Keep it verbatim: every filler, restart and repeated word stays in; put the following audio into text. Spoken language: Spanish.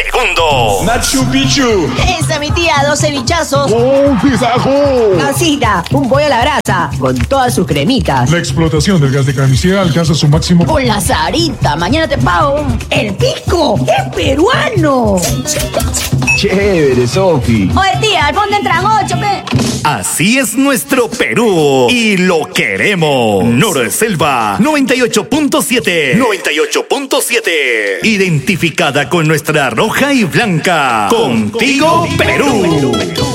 segundo. Machu Picchu. Esa, mi tía, dos cevichazos. ¡Un pizajo! Casita, un pollo a la brasa, con todas sus cremitas. La explotación del gas de carnicería alcanza su máximo. Con la Sarita, mañana te pago. ¡El pisco! ¡Es peruano! Chévere, Sofi. Oye, tía, ¿dónde entran ocho, pe? Así es nuestro Perú y lo queremos. Noroselva noventa y ocho punto siete. noventa y ocho punto siete. Identificada con nuestra roja y blanca. Contigo, Perú.